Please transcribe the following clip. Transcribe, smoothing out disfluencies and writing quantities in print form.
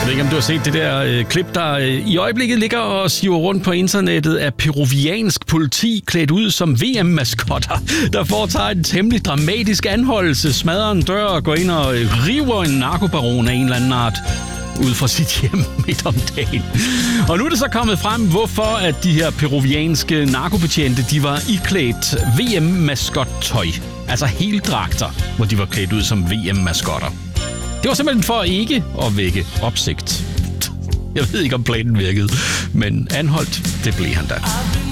Jeg ved ikke, om du har set det der klip, der i øjeblikket ligger og siver rundt på internettet af peruviansk politi klædt ud som VM-maskotter, der foretager en temmelig dramatisk anholdelse, smadrer en dør og går ind og river en narkobaron af en eller anden art ud fra sit hjem midt om dagen. Og nu er det så kommet frem, hvorfor at de her peruvianske narkobetjente, de var iklædt VM-maskottøj. Altså heldragter, hvor de var klædt ud som VM-maskotter. Det var simpelthen for ikke at vække opsigt. Jeg ved ikke, om planen virkede, men anholdt, det blev han da.